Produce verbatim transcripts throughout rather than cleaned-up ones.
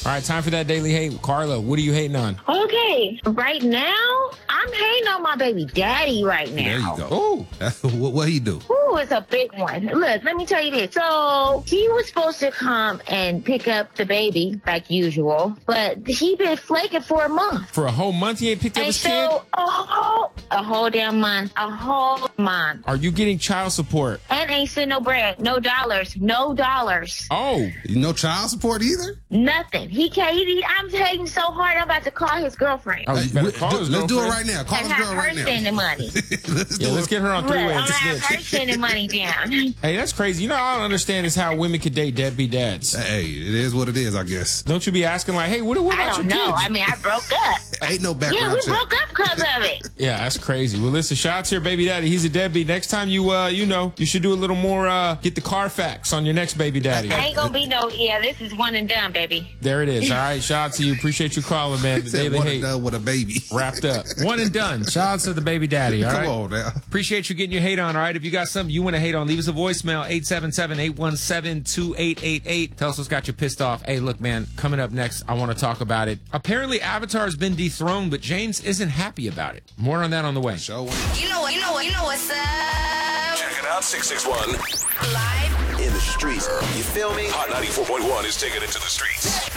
All right, time for that daily hate. Carla, what are you hating on? Okay, right now, I'm hating on my baby daddy right now. There you go. Oh, what, what he do? Ooh, it's a big one. Look, let me tell you this. So he was supposed to come and pick up the baby like usual, but he been flaking for a month. For a whole month he ain't picked up And his so, kid? a whole, a whole damn month, a whole month. Are you getting child support? And ain't sent no bread, no dollars, no dollars. Oh. No child support either? Nothing. He can't, he, I'm hating so hard, I'm about to call his girlfriend. Oh, you better call do, his let's do it girlfriend. right now. Call And his have girl her right now. sending money. let's Yeah, do let's it. get her on Look, three-way I'm and gonna have her snitch. sending money down. Hey, that's crazy. You know, I don't understand is how women could date deadbeat dads. Hey, it is what it is, I guess. Don't you be asking like, hey, what, what I about don't your know. kids? I mean, I broke up. Ain't no Yeah, background we check. broke up because of it. Yeah, that's crazy. Well, listen, shout out to your baby daddy. He's a deadbeat. Next time you, uh, you know, you should do a little more, uh, get the Carfax on your next baby daddy. Ain't gonna be no, yeah, this is one and done, baby. There it is. All right, shout out to you. Appreciate you calling, man. The Said daily one and hate done with a baby. wrapped up. One and done. Shout out to the baby daddy, all Come right? on now. Appreciate you getting your hate on, all right? If you got something you want to hate on, leave us a voicemail, eight seven seven, eight one seven, two eight eight eight. Tell us what's got you pissed off. Hey, look, man, coming up next, I want to talk about it. Apparently, Avatar has been dethroned, but James isn't happy about it. More on that on the way. Show You know what, you know what, you know what's up. Check it out, six six one. Live In the streets. You feel me? Hot ninety-four point one is taking it to the streets.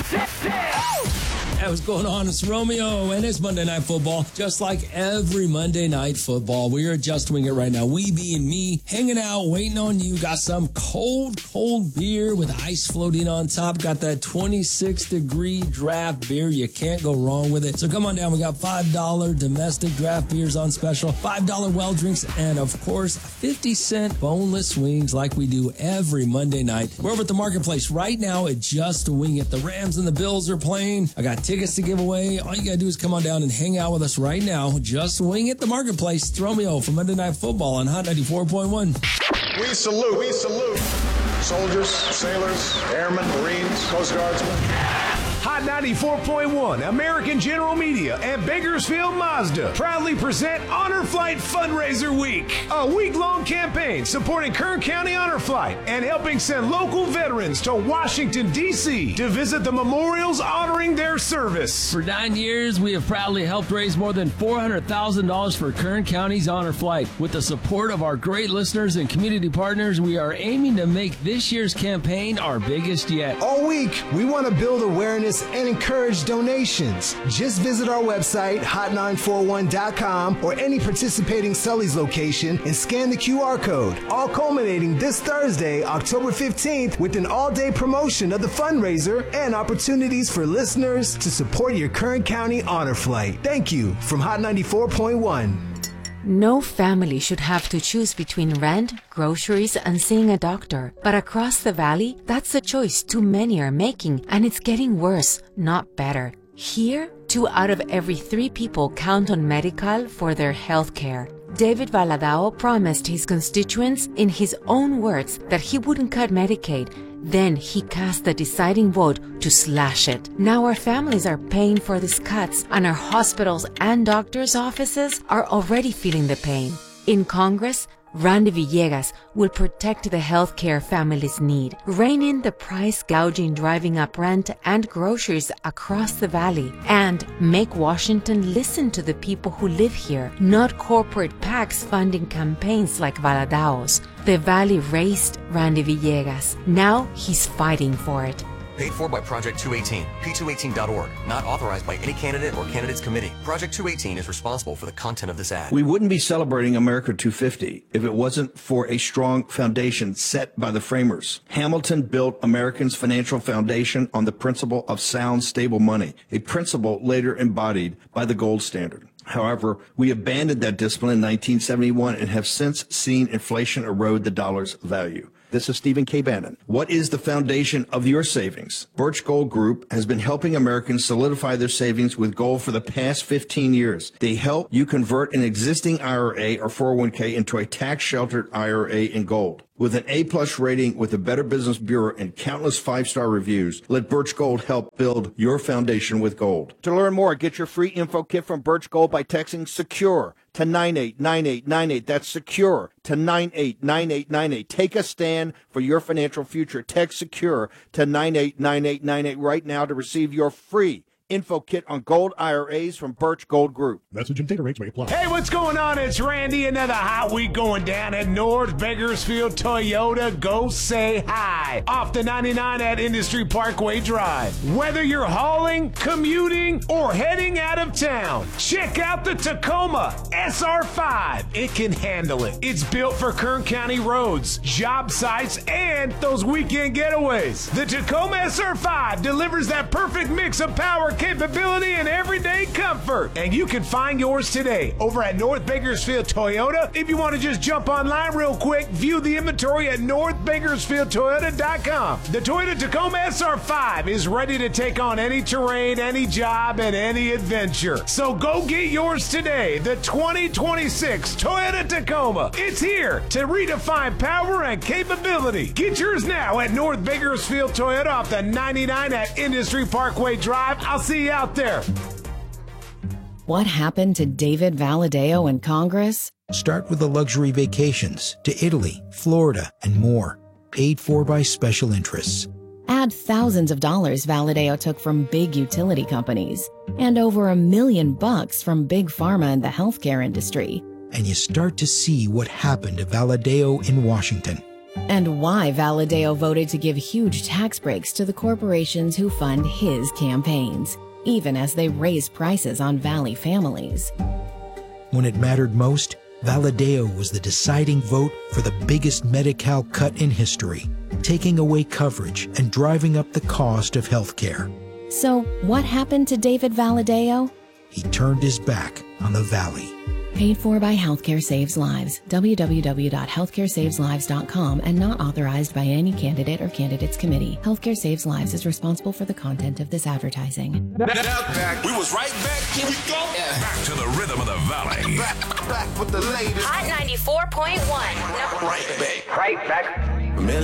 Hey, what's going on? It's Romeo, and it's Monday Night Football. Just like every Monday Night Football, we are just winging it right now. We being me, hanging out, waiting on you. Got some cold, cold beer with ice floating on top. Got that twenty-six degree draft beer. You can't go wrong with it. So come on down. We got five dollar domestic draft beers on special, five dollar well drinks, and of course, fifty cent boneless wings like we do every Monday night. We're over at the Marketplace right now at Just Wing It. The Rams and the Bills are playing. I got tickets to give away. All you got to do is come on down and hang out with us right now. Just Wing It, the Marketplace. It's Romeo from Monday Night Football on Hot ninety-four point one. We salute, we salute soldiers, sailors, airmen, Marines, Coast Guardsmen. Hot ninety-four point one, American General Media, and Bakersfield Mazda proudly present Honor Flight Fundraiser Week, a week-long campaign supporting Kern County Honor Flight and helping send local veterans to Washington, D C to visit the memorials honoring their service. For nine years, we have proudly helped raise more than four hundred thousand dollars for Kern County's Honor Flight. With the support of our great listeners and community partners, we are aiming to make this year's campaign our biggest yet. All week, we want to build awareness and encourage donations. Just visit our website, hot nine four one dot com, or any participating Sully's location and scan the Q R code. All culminating this Thursday, October fifteenth, with an all-day promotion of the fundraiser and opportunities for listeners to support your Kern County Honor Flight. Thank you from Hot ninety-four point one. No family should have to choose between rent, groceries, and seeing a doctor. But across the valley, that's a choice too many are making, and it's getting worse, not better. Here, two out of every three people count on Medi-Cal for their health care. David Valadao promised his constituents, in his own words, that he wouldn't cut Medicaid. Then he cast the deciding vote to slash it. Now our families are paying for these cuts, and our hospitals and doctors' offices are already feeling the pain. In Congress, Randy Villegas will protect the health care families need, rein in the price gouging driving up rent and groceries across the valley, and make Washington listen to the people who live here, not corporate PACs funding campaigns like Valadao's. The valley raised Randy Villegas. Now he's fighting for it. Paid for by Project two eighteen, P two eighteen dot org. Not authorized by any candidate or candidates committee. Project two eighteen is responsible for the content of this ad. We wouldn't be celebrating America two fifty if it wasn't for a strong foundation set by the framers. Hamilton built Americans' financial foundation on the principle of sound, stable money, a principle later embodied by the gold standard. However, we abandoned that discipline in nineteen seventy-one and have since seen inflation erode the dollar's value. This is Stephen K. Bannon. What is the foundation of your savings? Birch Gold Group has been helping Americans solidify their savings with gold for the past fifteen years. They help you convert an existing I R A or four oh one k into a tax-sheltered I R A in gold. With an A-plus rating with the Better Business Bureau and countless five-star reviews, let Birch Gold help build your foundation with gold. To learn more, get your free info kit from Birch Gold by texting SECURE to nine eight nine eight nine eight. That's SECURE to nine eight nine eight nine eight. Take a stand for your financial future. Text SECURE to nine eight nine eight nine eight right now to receive your free info kit on gold I R As from Birch Gold Group. Message and data rates may apply. Hey, what's going on? It's Randy. Another hot week going down at North Bakersfield Toyota. Go say hi. Off the ninety-nine at Industry Parkway Drive. Whether you're hauling, commuting, or heading out of town, check out the Tacoma S R five. It can handle it. It's built for Kern County roads, job sites, and those weekend getaways. The Tacoma S R five delivers that perfect mix of power, capability, and everyday comfort. And you can find yours today over at North Bakersfield Toyota. If you want to just jump online real quick, view the inventory at north bakersfield toyota dot com. The Toyota Tacoma S R five is ready to take on any terrain, any job, and any adventure. So go get yours today. The twenty twenty-six Toyota Tacoma. It's here to redefine power and capability. Get yours now at North Bakersfield Toyota off the ninety-nine at Industry Parkway Drive. I'll see you out there. What happened to David Valadao in Congress? Start with the luxury vacations to Italy, Florida, and more. Paid for by special interests. Add thousands of dollars Valadao took from big utility companies and over a million bucks from big pharma and the healthcare industry. And you start to see what happened to Valadao in Washington. And why Valadao voted to give huge tax breaks to the corporations who fund his campaigns, even as they raise prices on Valley families. When it mattered most, Valadao was the deciding vote for the biggest Medi-Cal cut in history, taking away coverage and driving up the cost of health care. So what happened to David Valadao? He turned his back on the Valley. Paid for by Healthcare Saves Lives. w w w dot healthcare saves lives dot com and not authorized by any candidate or candidates committee. Healthcare Saves Lives is responsible for the content of this advertising. Now, back. We was right back. Here we go. Yeah. Back to the rhythm of the Valley. Back, back with the latest. Hot ninety-four point one. Right back. Right back.